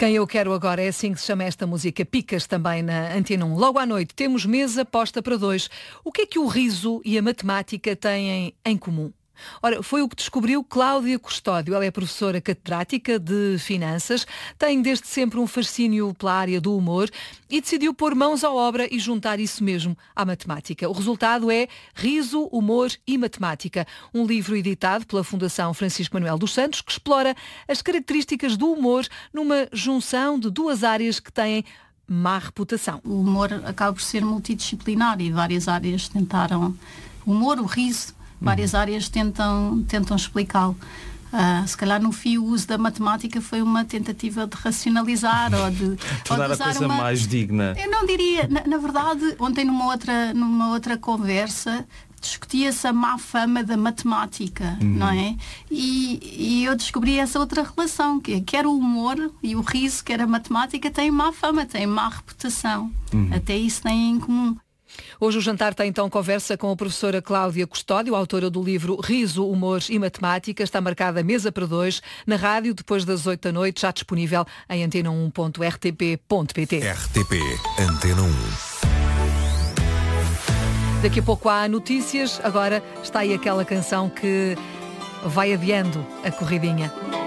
Quem eu quero agora, é assim que se chama esta música. Picas também na Antena 1. Logo à noite temos mesa posta para dois. O que é que o riso e a matemática têm em comum? Ora, foi o que descobriu Cláudia Custódio. Ela é professora catedrática de Finanças, tem desde sempre um fascínio pela área do humor e decidiu pôr mãos à obra e juntar isso mesmo à matemática. O resultado é Riso, Humor e Matemática, um livro editado pela Fundação Francisco Manuel dos Santos que explora as características do humor numa junção de duas áreas que têm má reputação. O humor acaba por ser multidisciplinar e várias áreas tentaram... O humor, o riso... Várias áreas tentam explicá-lo. Se calhar no fim o uso da matemática foi uma tentativa de racionalizar ou de tornar a coisa mais digna. Eu não diria, na verdade, ontem numa outra conversa discutia-se a má fama da matemática, não é? E eu descobri essa outra relação, que quer o humor e o riso, quer a matemática, têm má fama, têm má reputação. Até isso têm em comum. Hoje o jantar tem então conversa com a professora Cláudia Custódio, autora do livro Riso, Humor e Matemática. Está marcada a mesa para dois na rádio depois das 8 da noite, já disponível em antena1.rtp.pt. RTP Antena 1. Daqui a pouco há notícias, agora está aí aquela canção que vai adiando a corridinha.